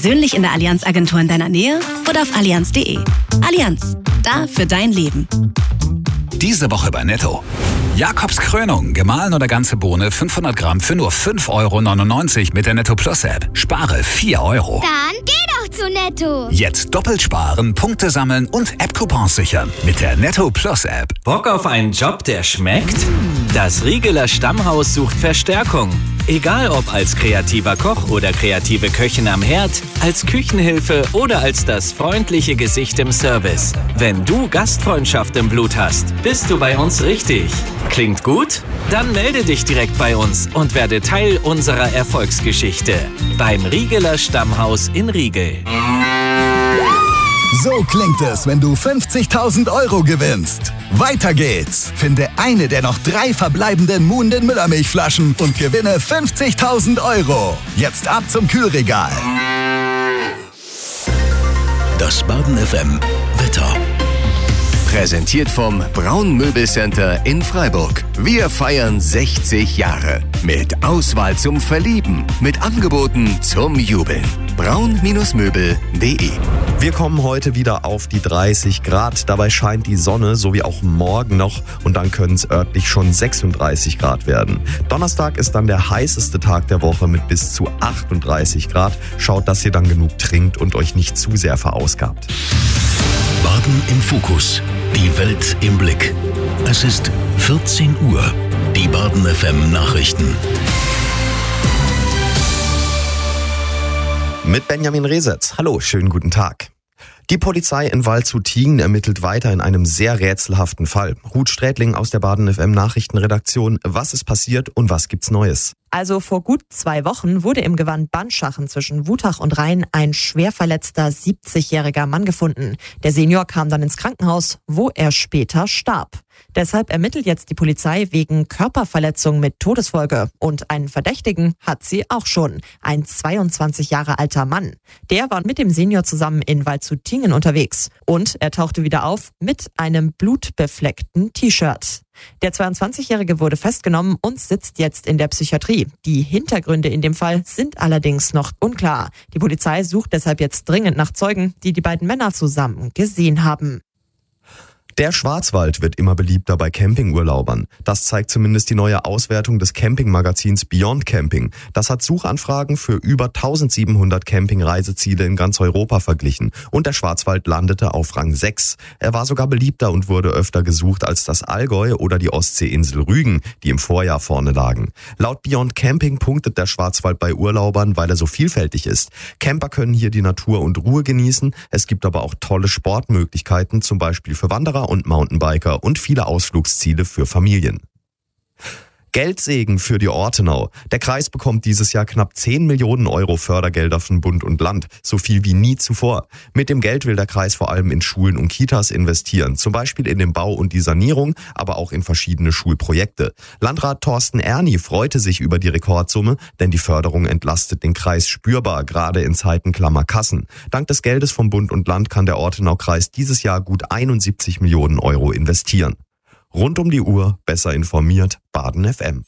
Persönlich in der Allianz Agentur in deiner Nähe oder auf allianz.de. Allianz, da für dein Leben. Diese Woche bei Netto. Jakobs Krönung, gemahlen oder ganze Bohne, 500 Gramm für nur 5,99 € mit der Netto Plus App. Spare 4 €. Dann geh doch zu Netto. Jetzt doppelt sparen, Punkte sammeln und App-Coupons sichern mit der Netto Plus App. Bock auf einen Job, der schmeckt? Das Riegeler Stammhaus sucht Verstärkung. Egal ob als kreativer Koch oder kreative Köchin am Herd, als Küchenhilfe oder als das freundliche Gesicht im Service. Wenn du Gastfreundschaft im Blut hast, bist du bei uns richtig. Klingt gut? Dann melde dich direkt bei uns und werde Teil unserer Erfolgsgeschichte. Beim Riegeler Stammhaus in Riegel. So klingt es, wenn du 50.000 € gewinnst. Weiter geht's. Finde eine der noch 3 verbleibenden Muhnden Müllermilchflaschen und gewinne 50.000 €. Jetzt ab zum Kühlregal. Das Baden FM Wetter. Präsentiert vom Braun Möbelcenter in Freiburg. Wir feiern 60 Jahre. Mit Auswahl zum Verlieben. Mit Angeboten zum Jubeln. braun-möbel.de. Wir kommen heute wieder auf die 30 Grad. Dabei scheint die Sonne, so wie auch morgen noch. Und dann können es örtlich schon 36 Grad werden. Donnerstag ist dann der heißeste Tag der Woche mit bis zu 38 Grad. Schaut, dass ihr dann genug trinkt und euch nicht zu sehr verausgabt. Baden im Fokus. Die Welt im Blick. Es ist 14 Uhr. Die Baden FM Nachrichten. Mit Benjamin Resetz. Hallo, schönen guten Tag. Die Polizei in Waldshut-Tiegen ermittelt weiter in einem sehr rätselhaften Fall. Ruth Strätling aus der Baden FM Nachrichtenredaktion. Was ist passiert und was gibt's Neues? Also vor gut 2 Wochen wurde im Gewand Bandschachen zwischen Wutach und Rhein ein schwer verletzter 70-jähriger Mann gefunden. Der Senior kam dann ins Krankenhaus, wo er später starb. Deshalb ermittelt jetzt die Polizei wegen Körperverletzung mit Todesfolge. Und einen Verdächtigen hat sie auch schon. Ein 22 Jahre alter Mann. Der war mit dem Senior zusammen in Waldshut-Tiegen unterwegs. Und er tauchte wieder auf mit einem blutbefleckten T-Shirt. Der 22-Jährige wurde festgenommen und sitzt jetzt in der Psychiatrie. Die Hintergründe in dem Fall sind allerdings noch unklar. Die Polizei sucht deshalb jetzt dringend nach Zeugen, die die beiden Männer zusammen gesehen haben. Der Schwarzwald wird immer beliebter bei Campingurlaubern. Das zeigt zumindest die neue Auswertung des Campingmagazins Beyond Camping. Das hat Suchanfragen für über 1700 Campingreiseziele in ganz Europa verglichen. Und der Schwarzwald landete auf Rang 6. Er war sogar beliebter und wurde öfter gesucht als das Allgäu oder die Ostseeinsel Rügen, die im Vorjahr vorne lagen. Laut Beyond Camping punktet der Schwarzwald bei Urlaubern, weil er so vielfältig ist. Camper können hier die Natur und Ruhe genießen. Es gibt aber auch tolle Sportmöglichkeiten, zum Beispiel für Wanderer und Mountainbiker und viele Ausflugsziele für Familien. Geldsegen für die Ortenau. Der Kreis bekommt dieses Jahr knapp 10 Millionen € Fördergelder von Bund und Land. So viel wie nie zuvor. Mit dem Geld will der Kreis vor allem in Schulen und Kitas investieren. Zum Beispiel in den Bau und die Sanierung, aber auch in verschiedene Schulprojekte. Landrat Thorsten Erni freute sich über die Rekordsumme, denn die Förderung entlastet den Kreis spürbar, gerade in Zeiten klammer Kassen. Dank des Geldes vom Bund und Land kann der Ortenau-Kreis dieses Jahr gut 71 Millionen € investieren. Rund um die Uhr, besser informiert, Baden FM.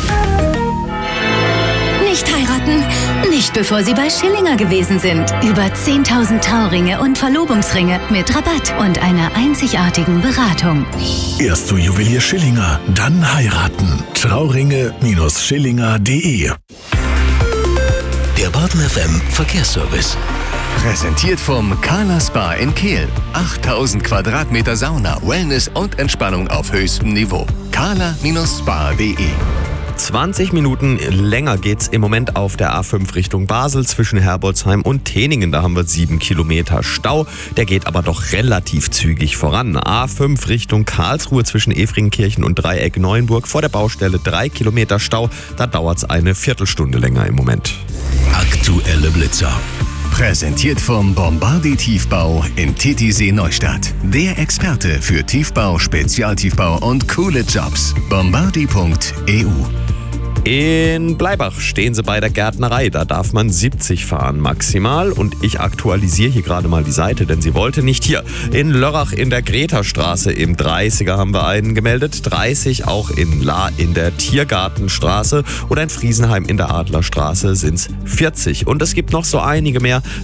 Nicht heiraten, nicht bevor Sie bei Schillinger gewesen sind. Über 10.000 Trauringe und Verlobungsringe mit Rabatt und einer einzigartigen Beratung. Erst zu Juwelier Schillinger, dann heiraten. Trauringe-Schillinger.de. Der Baden FM Verkehrsservice. Präsentiert vom Carla Spa in Kehl. 8000 Quadratmeter Sauna, Wellness und Entspannung auf höchstem Niveau. carla-spa.de. 20 Minuten länger geht's im Moment auf der A5 Richtung Basel zwischen Herbolzheim und Teningen. Da haben wir 7 Kilometer Stau. Der geht aber doch relativ zügig voran. A5 Richtung Karlsruhe zwischen Efringkirchen und Dreieck Neuenburg vor der Baustelle 3 Kilometer Stau. Da dauert's eine Viertelstunde länger im Moment. Aktuelle Blitzer. Präsentiert vom Bombardi Tiefbau in Titisee Neustadt. Der Experte für Tiefbau, Spezialtiefbau und coole Jobs. Bombardi.eu. In Bleibach stehen sie bei der Gärtnerei. Da darf man 70 fahren maximal. Und ich aktualisiere hier gerade mal die Seite, denn sie wollte nicht hier. In Lörrach in der Greta-Straße im 30er haben wir einen gemeldet. 30 auch in La in der Tiergartenstraße. Oder in Friesenheim in der Adlerstraße sind es 40. Und es gibt noch so einige mehr.